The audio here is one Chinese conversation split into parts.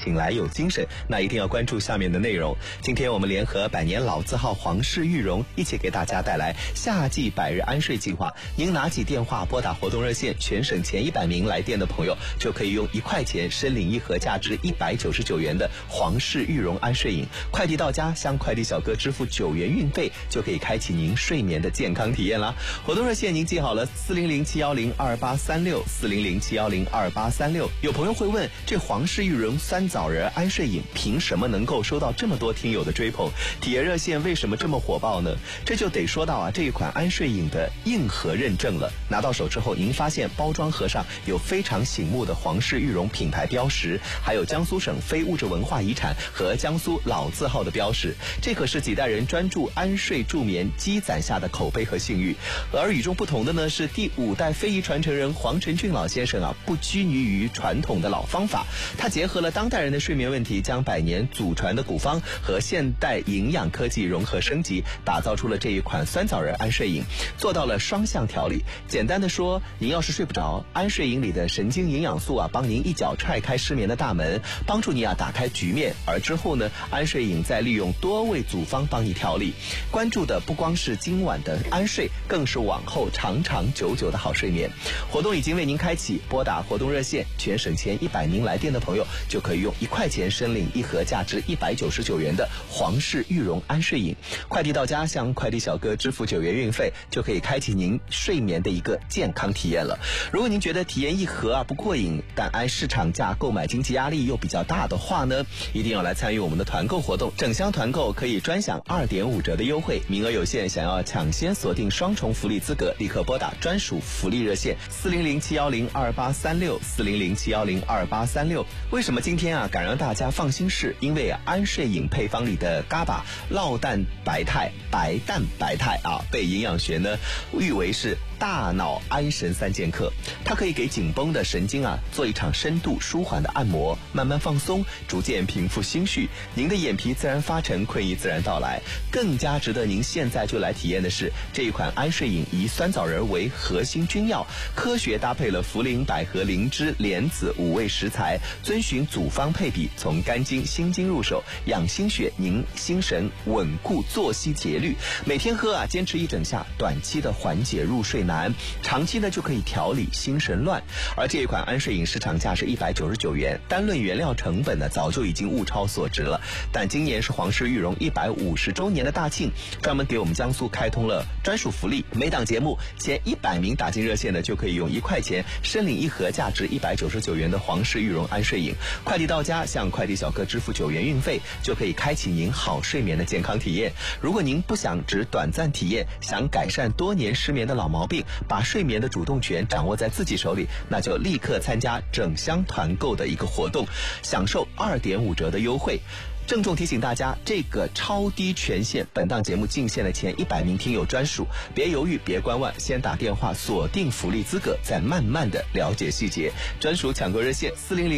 醒来有精神，那一定要关注下面的内容。今天我们联合百年老字号皇氏玉荣，一起给大家带来夏季百日安睡计划。您拿起电话拨打活动热线，全省前100名来电的朋友就可以用1块钱申领一盒价值199元的皇氏玉荣安睡饮，快递到家，向快递小哥支付9元运费，就可以开启您睡眠的健康体验啦。活动热线您记好了，400-710-2836，400-710-2836。有朋友会问，这皇氏玉荣酸枣仁安睡饮凭什么能够收到这么多听友的追捧？体验热线为什么这么火爆呢？这就得说到这一款安睡饮的硬核认证了。拿到手之后，您发现包装盒上有非常醒目的皇氏玉荣品牌标识，还有江苏省非物质文化遗产和江苏老字号的标识，这可是几代人专注安睡助眠积攒下的口碑和信誉。而与众不同的呢，是第5代非遗传承人黄承俊老先生不拘泥于传统的老方法，他结合了当代人的睡眠问题，将百年祖传的古方和现代营养科技融合升级，打造出了这一款酸枣仁安睡饮，做到了双向调理。简单的说，您要是睡不着，安睡饮里的神经营养素帮您一脚踹开失眠的大门，帮助你打开局面。而之后呢，安睡饮再利用多味组方帮你调理，关注的不光是今晚的安睡，更是往后长长久久的好睡眠。活动已经为您开启，拨打活动热线，全省前100名来电的朋友就可以用1块钱申领一盒价值199元的皇氏玉荣安睡饮，快递到家，向快递小哥支付9元运费，就可以开启您睡眠的一个健康体验了。如果您觉得体验一盒不过瘾，但按市场价购买经济压力又比较大的话呢，一定要来参与我们的团购活动，整箱团购可以专享2.5折的优惠，名额有限，想要抢先锁定双重福利资格，立刻拨打专属福利热线400-710-2836，400-710-2836。为什么今天敢让大家放心事？因为安睡饮配方里的嘎巴酪蛋白肽被营养学呢誉为是大脑安神3剑客，它可以给紧绷的神经做一场深度舒缓的按摩，慢慢放松，逐渐平复心绪，您的眼皮自然发沉，困意自然到来。更加值得您现在就来体验的是，这一款安睡饮以酸枣仁为核心君药，科学搭配了茯苓、百合、灵芝、莲子5味食材，遵循组方配比，从肝经、心经入手，养心血、宁心神、稳固作息节律。每天喝坚持1整下，短期的缓解入睡难，长期呢就可以调理心神乱。而这一款安睡饮市场价是199元，单论原料成本呢早就已经物超所值了。但今年是皇氏玉荣150周年的大庆，专门给我们江苏开通了专属福利，每档节目前100名打进热线的就可以用1块钱申领一盒价值199元的皇氏玉荣安睡饮，快递到家，向快递小哥支付9元运费，就可以开启您好睡眠的健康体验。如果您不想只短暂体验，想改善多年失眠的老毛病，把睡眠的主动权掌握在自己手里，那就立刻参加整箱团购的一个活动，享受2.5折的优惠。郑重提醒大家，这个超低权限，本档节目进线的前100名听友专属，别犹豫，别观望，先打电话锁定福利资格，再慢慢的了解细节。专属抢购热线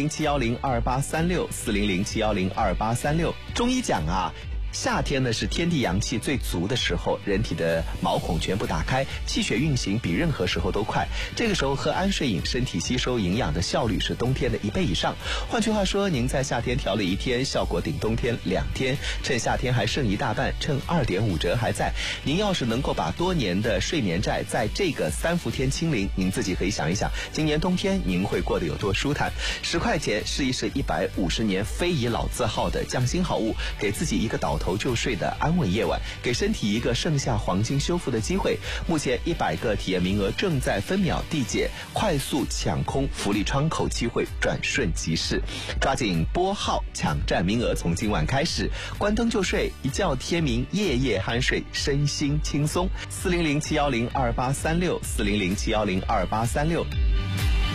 400-710-2836，400-710-2836。中医讲夏天呢是天地阳气最足的时候，人体的毛孔全部打开，气血运行比任何时候都快。这个时候喝安睡饮，身体吸收营养的效率是冬天的1倍以上。换句话说，您在夏天调理1天，效果顶冬天2天。趁夏天还剩一大半，趁2.5折还在，您要是能够把多年的睡眠债在这个3伏天清零，您自己可以想一想，今年冬天您会过得有多舒坦。10块钱试一试150年非遗老字号的匠心好物，给自己一个倒头就睡的安稳夜晚，给身体一个盛夏黄金修复的机会。目前100个体验名额正在分秒递减，快速抢空，福利窗口机会转瞬即逝，抓紧拨号抢占名额，从今晚开始，关灯就睡，一觉天明，夜夜酣睡，身心轻松。400-710-2836，400-710-2836。